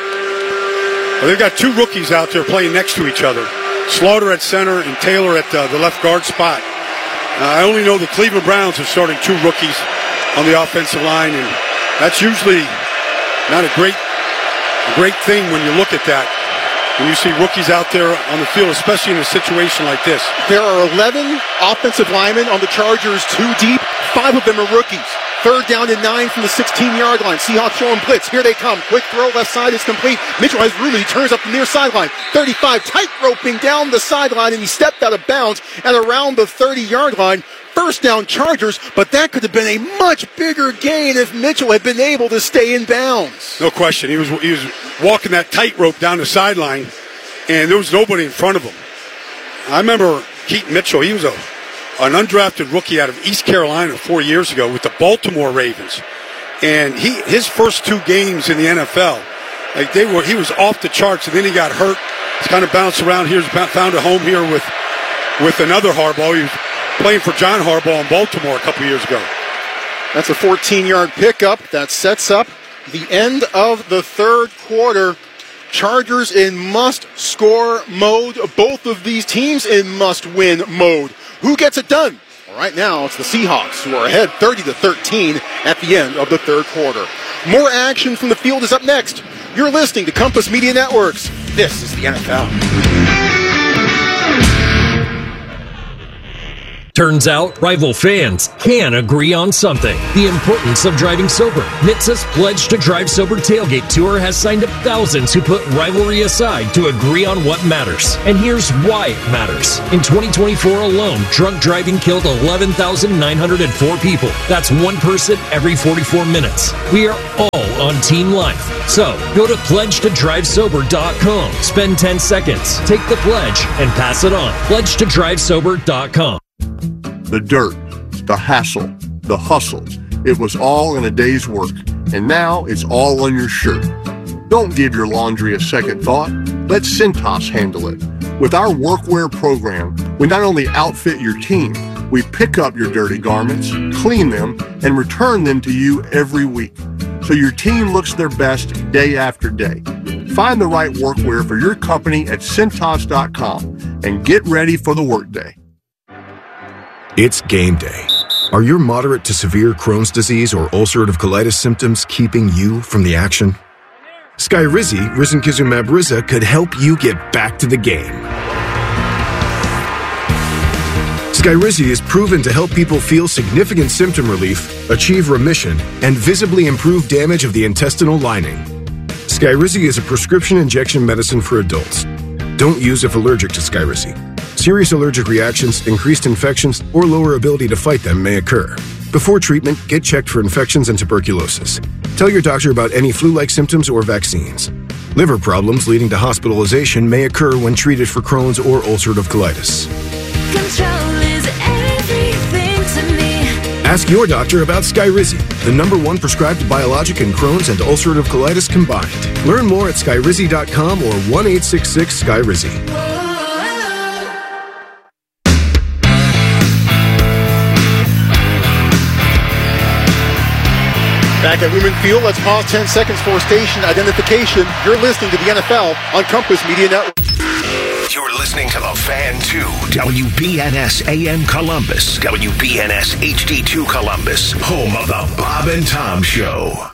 Well, they've got two rookies out there playing next to each other. Slaughter at center and Taylor at uh, the left guard spot. Uh, I only know the Cleveland Browns are starting two rookies on the offensive line, and that's usually not a great, a great thing when you look at that. When you see rookies out there on the field, especially in a situation like this. There are eleven offensive linemen on the Chargers, two deep. Five of them are rookies. Third down and nine from the sixteen-yard line. Seahawks showing blitz. Here they come. Quick throw, left side is complete. Mitchell has room, and he turns up the near sideline. thirty-five, tight roping down the sideline, and he stepped out of bounds at around the thirty-yard line. First down Chargers, but that could have been a much bigger gain if Mitchell had been able to stay in bounds. No question. He was he was walking that tightrope down the sideline, and there was nobody in front of him. I remember Keaton Mitchell. He was a an undrafted rookie out of East Carolina four years ago with the Baltimore Ravens, and he his first two games in the N F L, like they were, he was off the charts, and then he got hurt. He's kind of bounced around here. He's found a home here with with another Harbaugh. He was playing for John Harbaugh in Baltimore a couple years ago. That's a fourteen-yard pickup. That sets up the end of the third quarter. Chargers in must-score mode. Both of these teams in must-win mode. Who gets it done? Well, right now, it's the Seahawks, who are ahead thirty to thirteen at the end of the third quarter. More action from the field is up next. You're listening to Compass Media Networks. This is the N F L. Turns out, rival fans can agree on something. The importance of driving sober. N H T Sa's Pledge to Drive Sober Tailgate Tour has signed up thousands who put rivalry aside to agree on what matters. And here's why it matters. In twenty twenty-four alone, drunk driving killed eleven thousand nine hundred four people. That's one person every forty-four minutes. We are all on Team Life. So, go to pledge to drive sober dot com. Spend ten seconds, take the pledge, and pass it on. pledge to drive sober dot com. The dirt, the hassle, the hustle. It was all in a day's work, and now it's all on your shirt. Don't give your laundry a second thought. Let Cintas handle it. With our workwear program, we not only outfit your team, we pick up your dirty garments, clean them, and return them to you every week, so your team looks their best day after day. Find the right workwear for your company at Cintas dot com and get ready for the workday. It's game day. Are your moderate to severe Crohn's disease or ulcerative colitis symptoms keeping you from the action? Skyrizi, risankizumab Riza, could help you get back to the game. Skyrizi is proven to help people feel significant symptom relief, achieve remission, and visibly improve damage of the intestinal lining. Skyrizi is a prescription injection medicine for adults. Don't use if allergic to Skyrizi. Serious allergic reactions, increased infections, or lower ability to fight them may occur. Before treatment, get checked for infections and tuberculosis. Tell your doctor about any flu-like symptoms or vaccines. Liver problems leading to hospitalization may occur when treated for Crohn's or ulcerative colitis. Control is everything to me. Ask your doctor about Skyrizi, the number one prescribed biologic in Crohn's and ulcerative colitis combined. Learn more at skyrizi dot com or one eight six six Skyrizi. Back at Lumen Field, let's pause ten seconds for station identification. You're listening to the N F L on Compass Media Network. You're listening to The Fan two, W B N S A M Columbus, W B N S H D two Columbus, home of the Bob and Tom Show.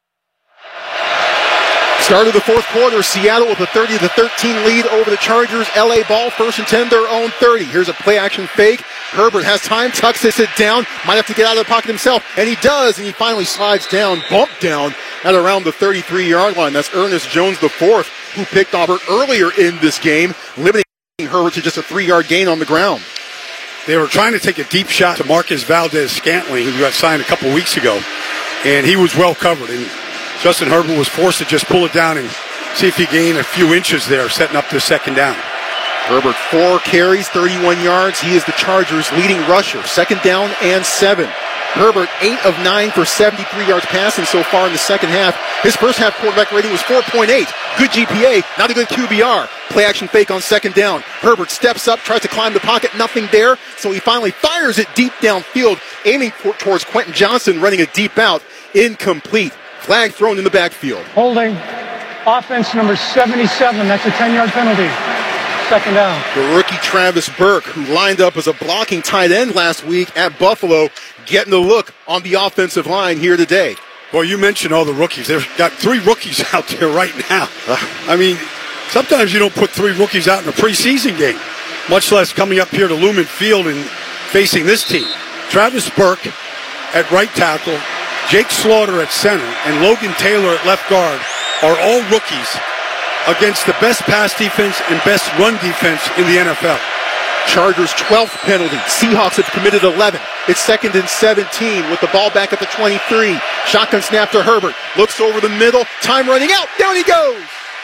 Start of the fourth quarter, Seattle with a thirty to thirteen lead over the Chargers. L A ball, first and ten, their own thirty. Here's a play-action fake. Herbert has time, tucks it down, might have to get out of the pocket himself, and he does, and he finally slides down, bump down at around the thirty-three-yard line. That's Ernest Jones the fourth, who picked Auburn earlier in this game, limiting Herbert to just a three-yard gain on the ground. They were trying to take a deep shot to Marcus Valdez-Scantling, who got signed a couple weeks ago, and he was well covered. And Justin Herbert was forced to just pull it down and see if he gained a few inches there, setting up the second down. Herbert, four carries, thirty-one yards. He is the Chargers' leading rusher. Second down and seven. Herbert, eight of nine for seventy-three yards passing so far in the second half. His first half quarterback rating was four point eight. Good G P A, not a good Q B R. Play action fake on second down. Herbert steps up, tries to climb the pocket, nothing there. So he finally fires it deep downfield, aiming towards Quentin Johnson, running a deep out. Incomplete. Flag thrown in the backfield. Holding. Offense number seventy-seven. That's a ten-yard penalty. Second down. The rookie Travis Burke, who lined up as a blocking tight end last week at Buffalo, getting the look on the offensive line here today. Well, you mentioned all the rookies. They've got three rookies out there right now. I mean, sometimes you don't put three rookies out in a preseason game, much less coming up here to Lumen Field and facing this team. Travis Burke at right tackle, Jake Slaughter at center, and Logan Taylor at left guard are all rookies against the best pass defense and best run defense in the N F L. Chargers' twelfth penalty. Seahawks have committed eleven. It's second and seventeen with the ball back at the twenty-three. Shotgun snap to Herbert. Looks over the middle. Time running out. Down he goes.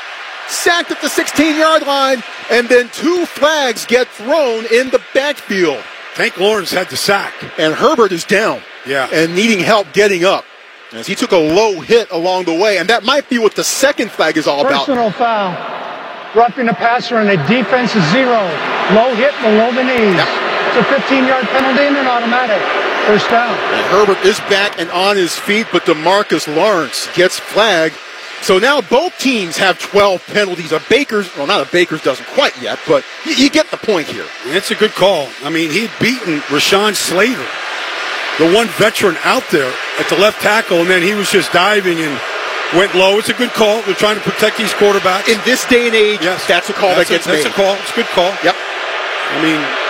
Sacked at the sixteen-yard line. And then two flags get thrown in the backfield. Tank Lawrence had the sack. And Herbert is down. Yeah. And needing help getting up, as he took a low hit along the way. And that might be what the second flag is all Personal about. Personal foul. Roughing the passer and a defensive zero. Low hit below the knees. Yep. It's a fifteen-yard penalty and an automatic. First down. And Herbert is back and on his feet, but DeMarcus Lawrence gets flagged. So now both teams have twelve penalties. A Baker's, well, not a Baker's doesn't quite yet, but you, you get the point here. It's a good call. I mean, he'd beaten Rashawn Slater, the one veteran out there at the left tackle, and then he was just diving and went low. It's a good call. They're trying to protect these quarterbacks. In this day and age, yes. that's a call that's that gets a, that's made. That's a call. It's a good call. Yep. I mean,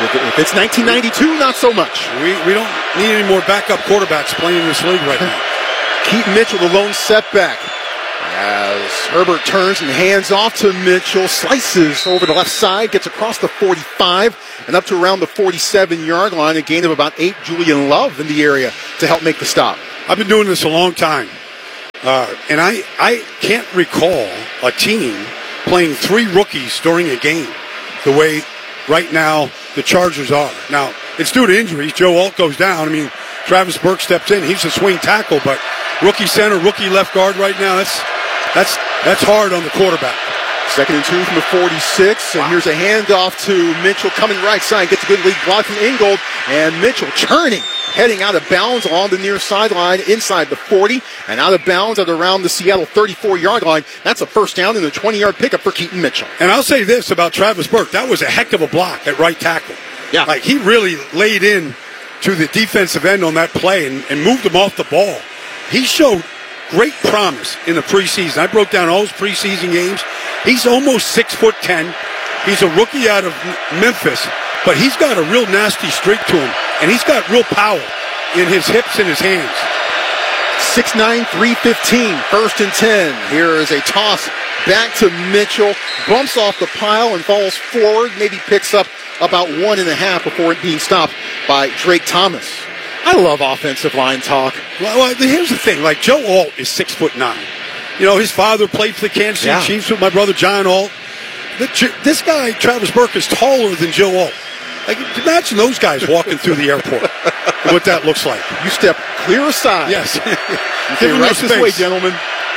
If, if it's nineteen ninety-two, not so much. We, we don't need any more backup quarterbacks playing in this league right now. Keaton Mitchell, the lone setback. As Herbert turns and hands off to Mitchell, slices over the left side, gets across the forty-five and up to around the forty-seven-yard line, a gain of about eight. Julian Love in the area to help make the stop. I've been doing this a long time, uh, and I, I can't recall a team playing three rookies during a game the way right now the Chargers are. Now, it's due to injuries. Joe Alt goes down. I mean, Travis Burke steps in. He's a swing tackle, but rookie center, rookie left guard right now, that's that's that's hard on the quarterback. Second and two from the forty-six, and here's a handoff to Mitchell coming right side. Gets a good lead block from Ingold, and Mitchell churning, heading out of bounds along the near sideline inside the forty, and out of bounds at around the Seattle thirty-four-yard line. That's a first down and a twenty-yard pickup for Keaton Mitchell. And I'll say this about Travis Burke. That was a heck of a block at right tackle. Yeah. Like, he really laid in to the defensive end on that play and, and moved him off the ball. He showed great promise in the preseason. I broke down all his preseason games. He's almost six foot ten. He's a rookie out of Memphis, but he's got a real nasty streak to him, and he's got real power in his hips and his hands. six nine, three fifteen, first and ten. Here is a toss back to Mitchell. Bumps off the pile and falls forward. Maybe picks up about one and a half before it being stopped by Drake Thomas. I love offensive line talk. Well, well, here's the thing. Like, Joe Alt is six foot nine. You know, his father played for the Kansas City Yeah. Chiefs with my brother John Alt. The- This guy, Travis Burke, is taller than Joe Alt. Like, imagine those guys walking through the airport. What that looks like. You step clear aside. Yes. Give him right this way, gentlemen.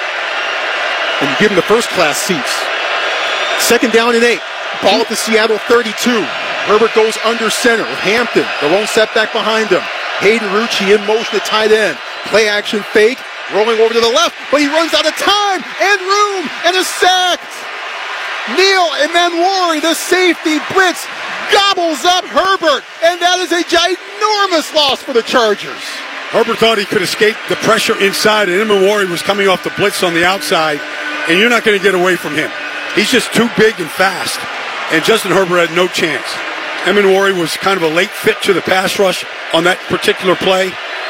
And you give him the first class seats. Second down and eight. Ball at the Seattle thirty-two. Herbert goes under center with Hampton, the lone setback behind him. Hayden Rucci in motion at tight end. Play action fake, rolling over to the left, but he runs out of time and room and is sacked. Neil Emmanwori, the safety blitz, gobbles up Herbert, and that is a ginormous loss for the Chargers. Herbert thought he could escape the pressure inside, and Emmanwori was coming off the blitz on the outside, and you're not going to get away from him. He's just too big and fast, and Justin Herbert had no chance. Emmanwori was kind of a late fit to the pass rush on that particular play.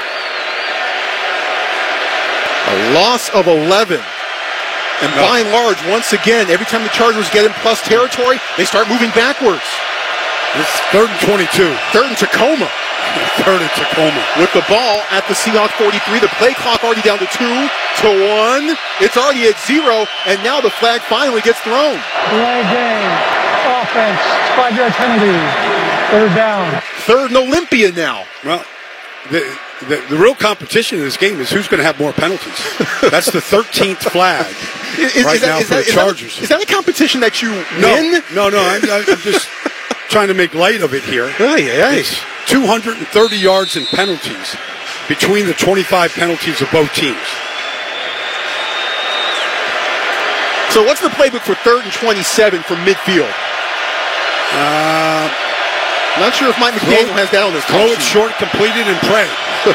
A loss of eleven. And No. by and large, once again, every time the Chargers get in plus territory, they start moving backwards. It's third and twenty-two. Third and Tacoma. Third and Tacoma. With the ball at the Seahawks forty-three, the play clock already down to two, to one. It's already at zero, and now the flag finally gets thrown. Delay game. Offense. Five-yard penalty. Third down. Third and Olympia now. Well, the, the, the real competition in this game is who's going to have more penalties. That's the thirteenth flag Is, right is that, now is for that, the is Chargers. That, is that a competition that you no, win? no, no. I'm, I'm just trying to make light of it here. Hey, hey. It's two hundred thirty yards in penalties between the twenty-five penalties of both teams. So what's the playbook for third and twenty-seven from midfield? Uh, Not sure if Mike McDaniel has that on his Throw it sheet. short, completed, and pray.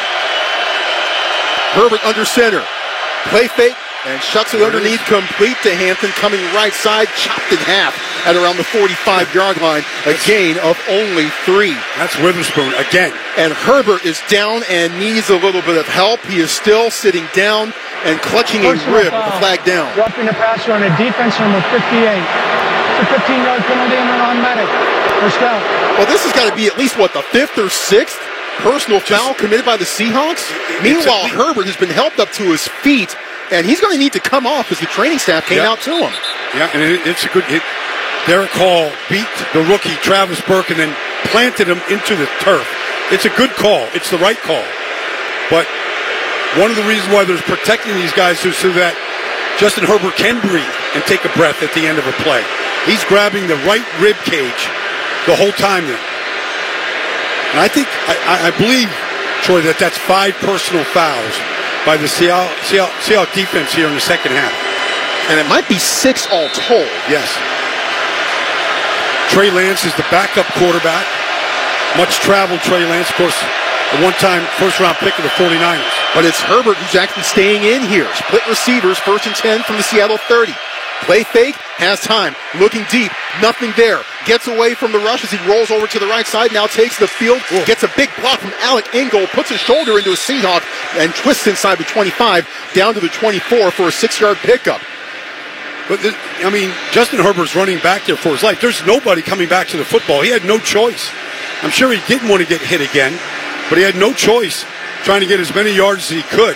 Herbert under center. Play fake and shuts it underneath, complete to Hampton, coming right side, chopped in half at around the forty-five-yard line. A gain of only three. That's Witherspoon again. And Herbert is down and needs a little bit of help. He is still sitting down and clutching a Personal rib with foul. the flag down. Roughing the passer on a defense number fifty-eight. It's a fifteen-yard penalty and an automatic. First down. Well, this has got to be at least, what, the fifth or sixth personal foul committed by the Seahawks? Meanwhile, a- Herbert has been helped up to his feet, and he's going to need to come off as the training staff came Yeah. out to him. Yeah, and it, it's a good hit. Derek Hall beat the rookie Travis Burke and then planted him into the turf. It's a good call. It's the right call. But one of the reasons why there's protecting these guys is so that Justin Herbert can breathe and take a breath at the end of a play. He's grabbing the right rib cage the whole time there. And I think, I, I believe, Troy, that that's five personal fouls by the Seahawks, Seahawks, Seahawks defense here in the second half. And it might be six all told. Yes. Trey Lance is the backup quarterback. Much traveled Trey Lance, of course, a one-time first-round pick of the forty-niners. But it's Herbert who's actually staying in here. Split receivers, first and ten from the Seattle thirty. Play fake, has time, looking deep, nothing there. gets away from the rush as he rolls over to the right side, now takes the field, Ooh. gets a big block from Alec Ingold, puts his shoulder into a Seahawk, and twists inside the twenty-five, down to the twenty-four for a six-yard pickup. But this, I mean, Justin Herbert's running back there for his life. There's nobody coming back to the football. He had no choice. I'm sure he didn't want to get hit again, but he had no choice trying to get as many yards as he could.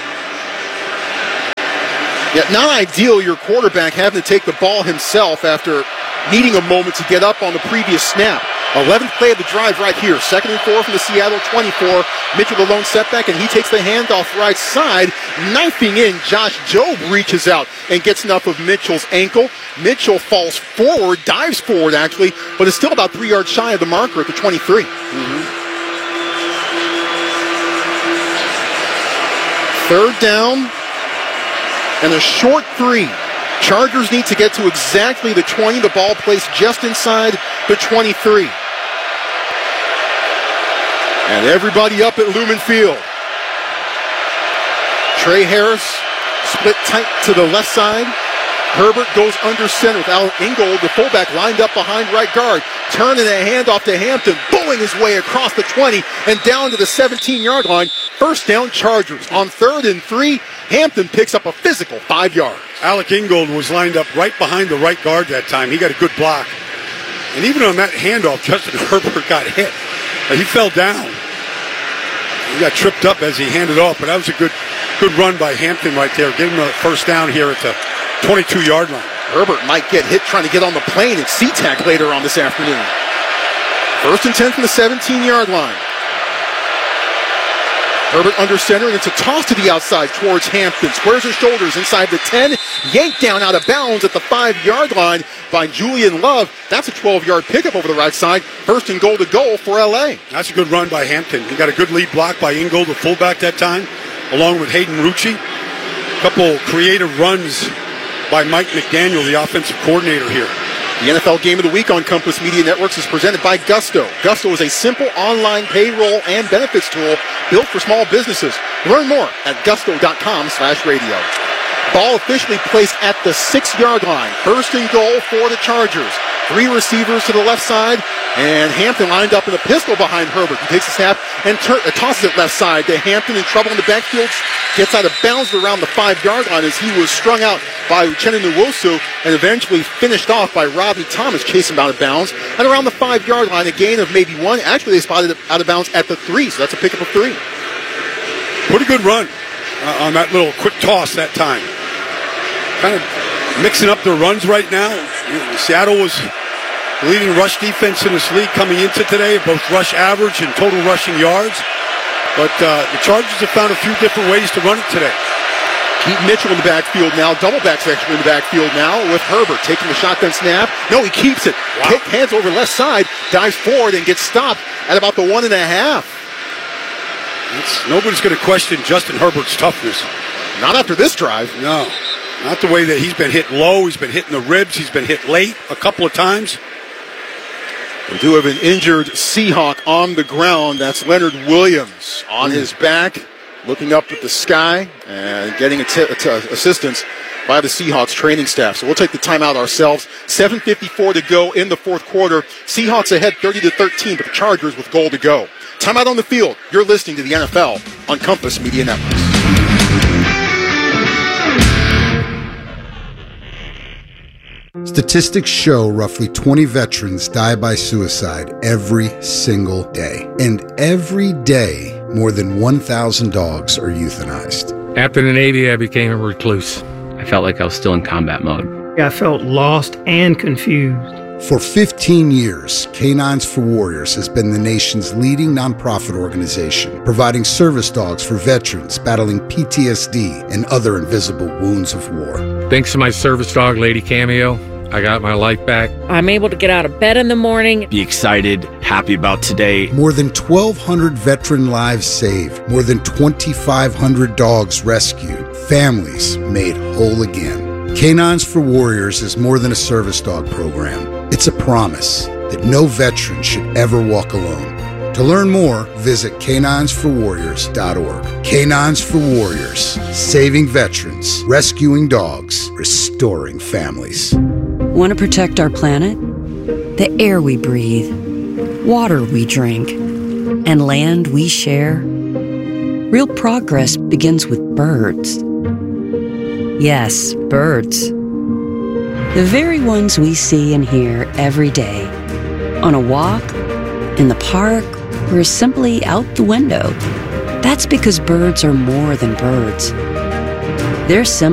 Yeah, not ideal, your quarterback having to take the ball himself after needing a moment to get up on the previous snap. eleventh play of the drive right here. Second and four from the Seattle twenty-four. Mitchell the lone setback, and he takes the handoff right side. Knifing in, Josh Jobe reaches out and gets enough of Mitchell's ankle. Mitchell falls forward, dives forward actually, but is still about three yards shy of the marker at the twenty-three. Mm-hmm. Third down and a short three. Chargers need to get to exactly the twenty. The ball placed just inside the twenty-three. And everybody up at Lumen Field. Trey Harris split tight to the left side. Herbert goes under center with Alec Ingold, the fullback, lined up behind right guard. Turning a handoff to Hampton, bowling his way across the twenty and down to the seventeen-yard line. First down, Chargers. On third and three, Hampton picks up a physical five yards. Alec Ingold was lined up right behind the right guard that time. He got a good block. And even on that handoff, Justin Herbert got hit. He fell down. He got tripped up as he handed off, but that was a good good run by Hampton right there. Give him a first down here at the twenty-two-yard line. Herbert might get hit trying to get on the plane at SeaTac later on this afternoon. First and ten from the seventeen-yard line. Herbert under center, and it's a toss to the outside towards Hampton. Squares his shoulders inside the ten. Yanked down out of bounds at the five-yard line by Julian Love. That's a twelve-yard pickup over the right side. First and goal to goal for L A. That's a good run by Hampton. He got a good lead block by Ingold, the fullback that time, along with Hayden Rucci. A couple creative runs by Mike McDaniel, the offensive coordinator here. The N F L Game of the Week on Compass Media Networks is presented by Gusto. Gusto is a simple online payroll and benefits tool built for small businesses. Learn more at gusto.com slash radio. Ball officially placed at the six-yard line. First and goal for the Chargers. Three receivers to the left side, and Hampton lined up in a pistol behind Herbert. He takes a snap and tur- uh, tosses it left side to Hampton in trouble in the backfield. Gets out of bounds around the five-yard line as he was strung out by Uchenna Nwosu and eventually finished off by Rodney Thomas, chasing him out of bounds. And around the five-yard line, a gain of maybe one. Actually, they spotted it out of bounds at the three, so that's a pickup of three. Pretty good run uh, on that little quick toss that time. Kind of mixing up their runs right now. Seattle was the leading rush defense in this league coming into today, both rush average and total rushing yards. But uh, the Chargers have found a few different ways to run it today. Keith Mitchell in the backfield now, double back section in the backfield now with Herbert taking the shotgun snap. No, he keeps it. Wow. Kick, hands over left side, dives forward and gets stopped at about the one and a half. It's, nobody's going to question Justin Herbert's toughness. Not after this drive. No. Not the way that he's been hit low. He's been hitting the ribs. He's been hit late a couple of times. We do have an injured Seahawk on the ground. That's Leonard Williams on mm. his back, looking up at the sky and getting a t- t- assistance by the Seahawks training staff. So we'll take the timeout ourselves. seven fifty-four to go in the fourth quarter. Seahawks ahead thirty to thirteen, but the Chargers with goal to go. Timeout on the field. You're listening to the N F L on Compass Media Networks. Statistics show roughly twenty veterans die by suicide every single day. And every day, more than one thousand dogs are euthanized. After the Navy, I became a recluse. I felt like I was still in combat mode. I felt lost and confused. For fifteen years, Canines for Warriors has been the nation's leading nonprofit organization, providing service dogs for veterans battling P T S D and other invisible wounds of war. Thanks to my service dog, Lady Cameo, I got my life back. I'm able to get out of bed in the morning. Be excited, happy about today. More than twelve hundred veteran lives saved. More than twenty-five hundred dogs rescued. Families made whole again. Canines for Warriors is more than a service dog program. It's a promise that no veteran should ever walk alone. To learn more, visit canines for warriors dot org. Canines for Warriors, saving veterans, rescuing dogs, restoring families. Want to protect our planet? the air we breathe, water we drink, and land we share. Real progress begins with birds. Yes, birds. The very ones we see and hear every day. On a walk, in the park, or simply out the window. That's because birds are more than birds. They're symbols